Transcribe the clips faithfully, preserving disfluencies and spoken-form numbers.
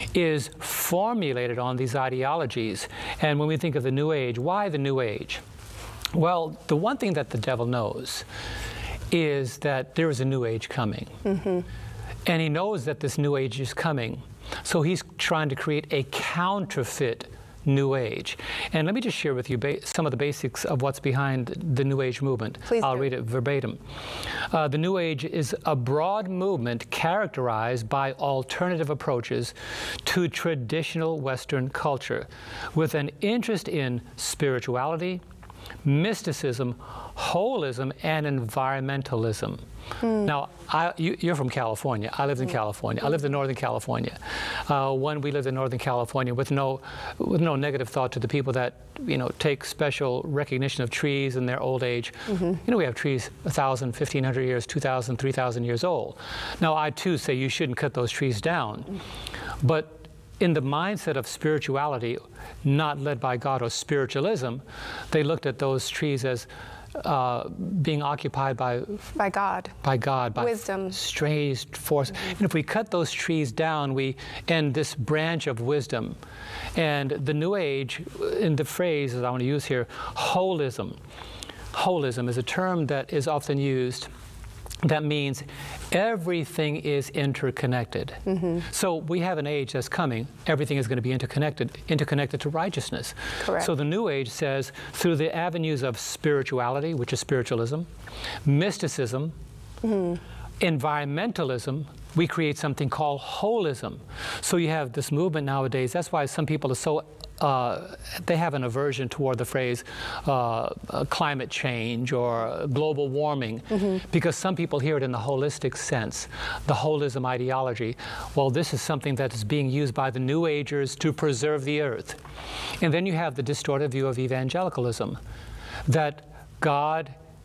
is formulated on these ideologies. And when we think of the New Age, why the New Age? Well, the one thing that the devil knows is that there is a New Age coming. Mm-hmm. And he knows that this New Age is coming. So he's trying to create a counterfeit New Age. And let me just share with you ba some of the basics of what's behind the New Age movement. Please I'll do. read it verbatim. Uh, the New Age is a broad movement characterized by alternative approaches to traditional Western culture, with an interest in spirituality, mysticism, holism, and environmentalism. Mm. Now, I, you, you're from California. I lived in mm. California. I lived in Northern California. Uh, when we lived in Northern California, with no, with no negative thought to the people that, you know, take special recognition of trees in their old age. Mm-hmm. You know, we have trees one thousand, fifteen hundred years, two thousand, three thousand years old. Now, I too say you shouldn't cut those trees down. Mm. But in the mindset of spirituality, not led by God or spiritualism, they looked at those trees as uh, being occupied by by God, by God, by wisdom, strange force. Mm-hmm. And if we cut those trees down, we end this branch of wisdom. And the New Age, in the phrase that I want to use here, holism. Holism is a term that is often used. That means everything is interconnected. Mm-hmm. So we have an age that's coming. Everything is going to be interconnected, interconnected to righteousness. Correct. So the New Age says through the avenues of spirituality, which is spiritualism, mysticism, mm-hmm. environmentalism, we create something called holism. So you have this movement nowadays. That's why some people are so Uh, they have an aversion toward the phrase uh, uh, climate change or global warming, mm-hmm. because some people hear it in the holistic sense, the holism ideology. Well, this is something that is being used by the New Agers to preserve the earth. And then you have the distorted view of evangelicalism, that God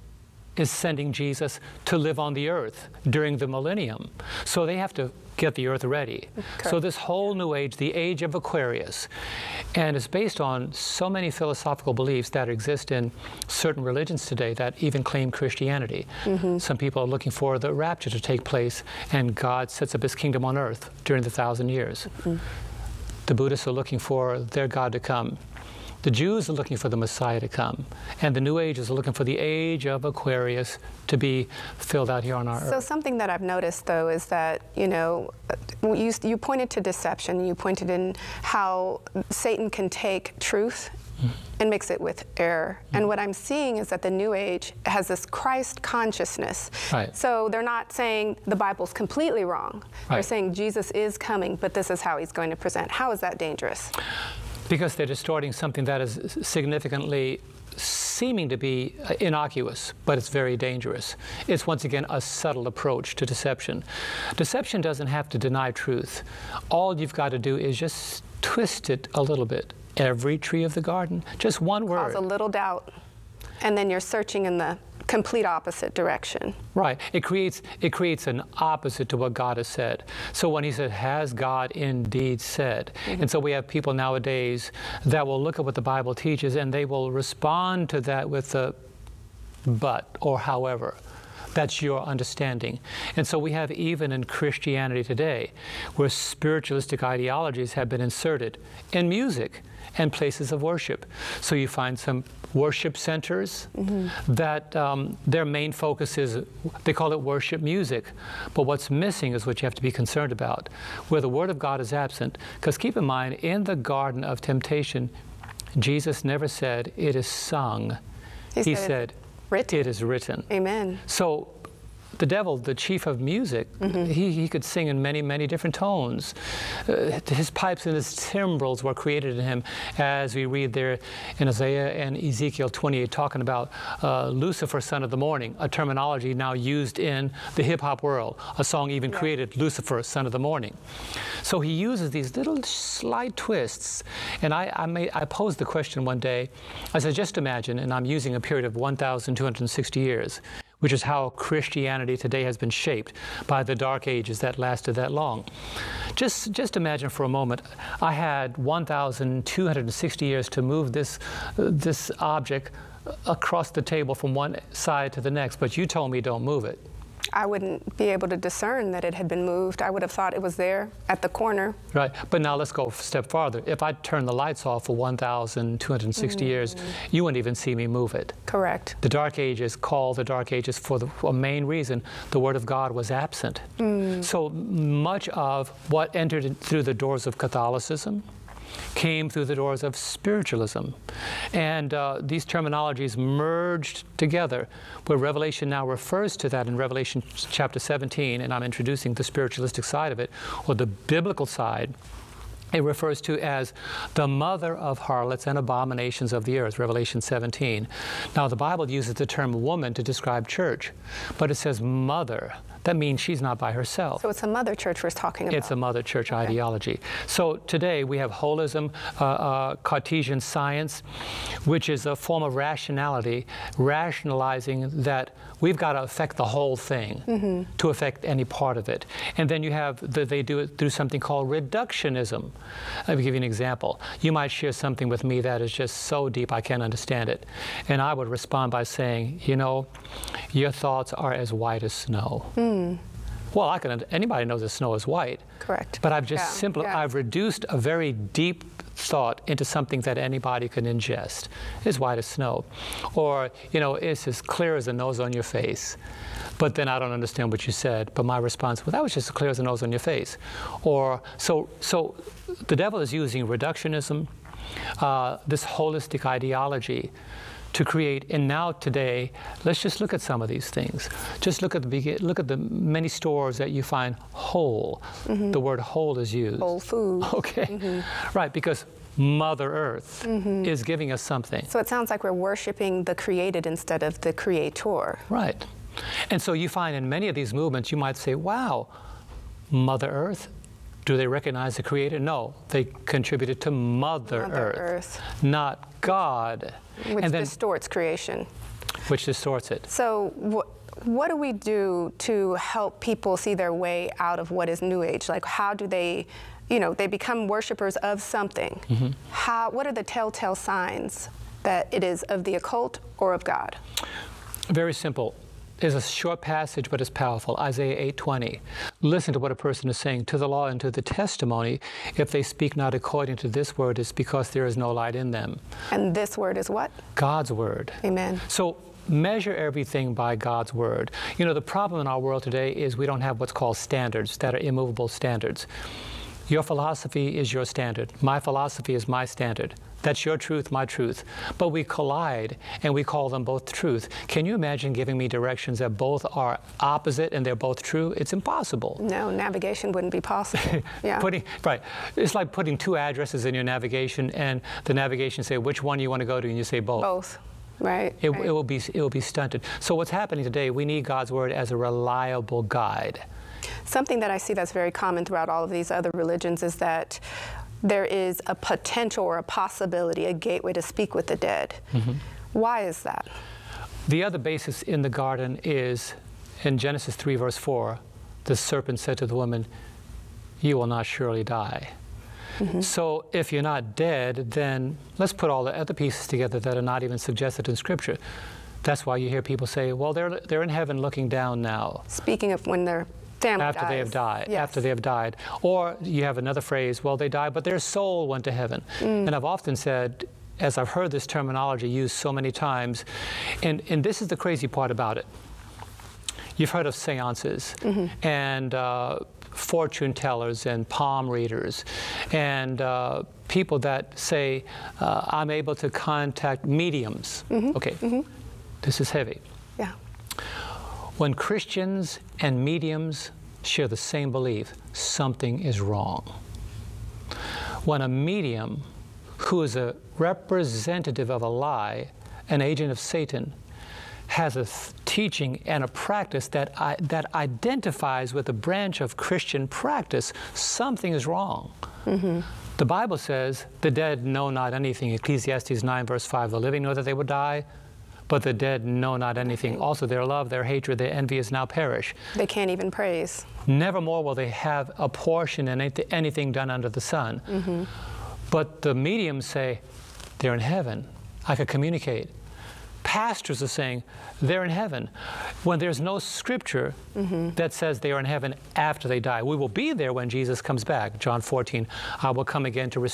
is sending Jesus to live on the earth during the millennium. So they have to get the earth ready. Correct. So this whole New Age, the age of Aquarius, and it's based on so many philosophical beliefs that exist in certain religions today that even claim Christianity. Mm-hmm. Some people are looking for the rapture to take place, and God sets up his kingdom on earth during the thousand years. Mm-hmm. The Buddhists are looking for their God to come. The Jews are looking for the Messiah to come, and the New Agers are looking for the age of Aquarius to be filled out here on our so earth. So something that I've noticed, though, is that, you know, you, you pointed to deception, you pointed in how Satan can take truth mm. and mix it with error. Mm. And what I'm seeing is that the New Age has this Christ consciousness. Right. So they're not saying the Bible's completely wrong. Right. They're saying Jesus is coming, but this is how he's going to present. How is that dangerous? Because they're distorting something that is significantly seeming to be innocuous, but it's very dangerous. It's once again a subtle approach to deception. Deception doesn't have to deny truth. All you've got to do is just twist it a little bit. Every tree of the garden, just one word. Cause a little doubt, and then you're searching in the complete opposite direction. Right. It creates it creates an opposite to what God has said. So when he said, has God indeed said? Mm-hmm. And so we have people nowadays that will look at what the Bible teaches and they will respond to that with the but or however. That's your understanding. And so we have even in Christianity today where spiritualistic ideologies have been inserted in music and places of worship. So you find some worship centers mm-hmm. that um, their main focus is, they call it worship music. But what's missing is what you have to be concerned about, where the Word of God is absent. Because keep in mind, in the Garden of Temptation, Jesus never said, it is sung. He, he said, said written. It is written. Amen. So the devil, the chief of music, mm-hmm. he, he could sing in many, many different tones. Uh, his pipes and his timbrels were created in him, as we read there in Isaiah and Ezekiel twenty-eight, talking about uh, Lucifer, son of the morning, a terminology now used in the hip-hop world. A song even yeah. created, Lucifer, son of the morning. So he uses these little slight twists. And I, I, made, I posed the question one day. I said, just imagine, and I'm using a period of one thousand two hundred sixty years, which is how Christianity today has been shaped by the Dark Ages that lasted that long. Just, just imagine for a moment, I had one thousand two hundred sixty years to move this, uh, this object across the table from one side to the next, but you told me don't move it. I wouldn't be able to discern that it had been moved. I would have thought it was there at the corner. Right, but now let's go a step farther. If I turn the lights off for one thousand two hundred sixty mm. years, you wouldn't even see me move it. Correct. The Dark Ages, called the Dark Ages for the for a main reason, the Word of God was absent. Mm. So much of what entered in through the doors of Catholicism came through the doors of spiritualism. And uh, these terminologies merged together, where Revelation now refers to that in Revelation chapter seventeen, and I'm introducing the spiritualistic side of it, or the biblical side. It refers to as the mother of harlots and abominations of the earth, Revelation seventeen. Now, the Bible uses the term woman to describe church, but it says mother. That means she's not by herself. So it's a mother church we're talking about. It's a mother church okay. ideology. So today we have holism, uh, uh, Cartesian science, which is a form of rationality, rationalizing that we've got to affect the whole thing mm-hmm. to affect any part of it. And then you have, the, they do it through something called reductionism. Let me give you an example. You might share something with me that is just so deep I can't understand it. And I would respond by saying, you know, your thoughts are as white as snow. Mm. Well, I can, anybody knows that snow is white. Correct. But I've just yeah. simply, yeah. I've reduced a very deep thought into something that anybody can ingest. It's white as snow. Or, you know, it's as clear as the nose on your face. But then I don't understand what you said. But my response, well, that was just as clear as the nose on your face. Or, so, so the devil is using reductionism, uh, this holistic ideology, to create, and now today, let's just look at some of these things. Just look at the look at the many stores that you find whole. Mm-hmm. The word whole is used. Whole food. Okay, mm-hmm. Right, because Mother Earth mm-hmm. is giving us something. So it sounds like we're worshiping the created instead of the creator. Right, and so you find in many of these movements, you might say, wow, Mother Earth. Do they recognize the Creator? No, they contributed to Mother, Mother Earth, Earth, not God. Which and then, distorts creation. Which distorts it. So wh what do we do to help people see their way out of what is New Age? Like, how do they, you know, they become worshipers of something. Mm-hmm. How? What are the telltale signs that it is of the occult or of God? Very simple. It's a short passage, but it's powerful. Isaiah eight twenty. Listen to what a person is saying. To the law and to the testimony, if they speak not according to this word, it's because there is no light in them. And this word is what? God's word. Amen. So measure everything by God's word. You know, the problem in our world today is we don't have what's called standards that are immovable standards. Your philosophy is your standard. My philosophy is my standard. That's your truth, my truth. But we collide, and we call them both truth. Can you imagine giving me directions that both are opposite and they're both true? It's impossible. No, navigation wouldn't be possible. Yeah. putting, right. It's like putting two addresses in your navigation, and the navigation say which one you want to go to, and you say both. Both. Right. It, right. it will be it will be stunted. So what's happening today? We need God's word as a reliable guide. Something that I see that's very common throughout all of these other religions is that there is a potential or a possibility, a gateway to speak with the dead. Mm-hmm. Why is that? The other basis in the garden is in Genesis three, verse four, the serpent said to the woman, "You will not surely die." Mm-hmm. So if you're not dead, then let's put all the other pieces together that are not even suggested in Scripture. That's why you hear people say, well, they're, they're in heaven looking down now. Speaking of when their family after dies. they have died, Yes. after they have died. Or you have another phrase, well, they died, but their soul went to heaven. Mm. And I've often said, as I've heard this terminology used so many times, and, and this is the crazy part about it. You've heard of seances, mm-hmm. and uh, fortune tellers and palm readers, and uh, people that say, uh, I'm able to contact mediums. Mm-hmm. Okay, mm-hmm. This is heavy. Yeah. When Christians and mediums share the same belief, something is wrong. When a medium who is a representative of a lie, an agent of Satan, has a th teaching and a practice that, I, that identifies with a branch of Christian practice, something is wrong. Mm-hmm. The Bible says, the dead know not anything. Ecclesiastes nine, verse five, the living know that they will die, but the dead know not anything. Also their love, their hatred, their envy is now perish. They can't even praise. Nevermore will they have a portion in anything done under the sun. Mm-hmm. But the mediums say, they're in heaven. I could communicate. pastors are saying they're in heaven when there's no scripture mm-hmm. that says they are in heaven after they die. We will be there when Jesus comes back. John fourteen, I will come again to restore